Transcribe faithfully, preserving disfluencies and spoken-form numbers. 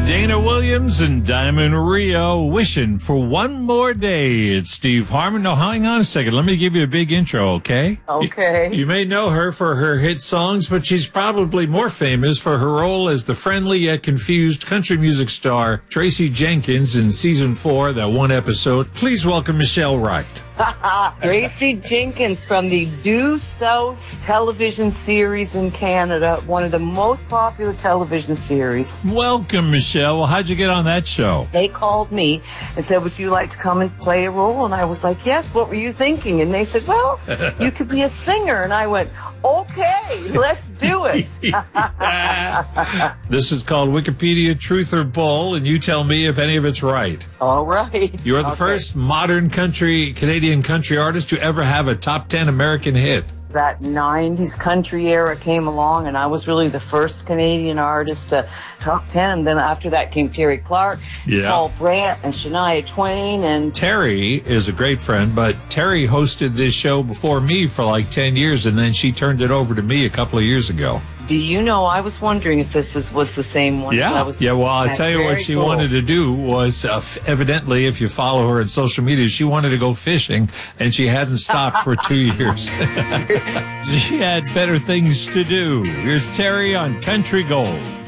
Dana Williams and Diamond Rio wishing for one more day. It's Steve Harmon. No, hang on a second. Let me give you a big intro, okay? Okay. You, you may know her for her hit songs, but she's probably more famous for her role as the friendly yet confused country music star Tracy Jenkins in season four, that one episode. Please welcome Michelle Wright. Tracy Jenkins from the Due South television series in Canada, one of the most popular television series. Welcome, Michelle. Well, how'd you get on that show? They called me and said, would you like to come and play a role? And I was like, yes, what were you thinking? And they said, well, you could be a singer. And I went, okay, let's do it. This is called Wikipedia Truth or Bull, and you tell me if any of it's right. All right. You are the okay. first modern country, Canadian country artist to ever have a top ten American hit. That nineties country era came along, and I was really the first Canadian artist to top ten. Then after that came Terry Clark, yeah. Paul Brandt, and Shania Twain. And Terry is a great friend, but Terry hosted this show before me for like ten years, and then she turned it over to me a couple of years ago. Do you know, I was wondering if this is, was the same one. Yeah, I was, yeah. Well, I'll tell you what she cool. wanted to do was, uh, evidently, if you follow her on social media, she wanted to go fishing, and she hasn't stopped for two years. She had better things to do. Here's Terry on Country Gold.